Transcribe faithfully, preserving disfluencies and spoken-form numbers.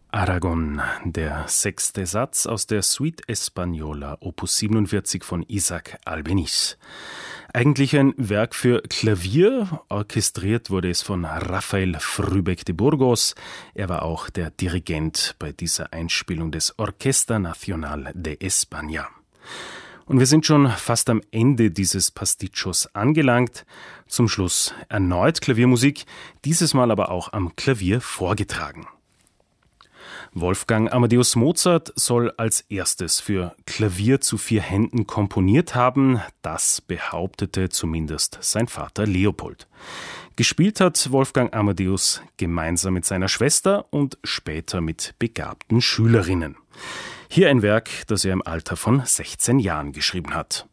Aragon, der sechste Satz aus der Suite Española, Opus siebenundvierzig von Isaac Albéniz. Eigentlich ein Werk für Klavier, orchestriert wurde es von Rafael Frübeck de Burgos. Er war auch der Dirigent bei dieser Einspielung des Orquesta Nacional de España. Und wir sind schon fast am Ende dieses Pasticcios angelangt. Zum Schluss erneut Klaviermusik, dieses Mal aber auch am Klavier vorgetragen. Wolfgang Amadeus Mozart soll als erstes für Klavier zu vier Händen komponiert haben. Das behauptete zumindest sein Vater Leopold. Gespielt hat Wolfgang Amadeus gemeinsam mit seiner Schwester und später mit begabten Schülerinnen. Hier ein Werk, das er im Alter von sechzehn Jahren geschrieben hat.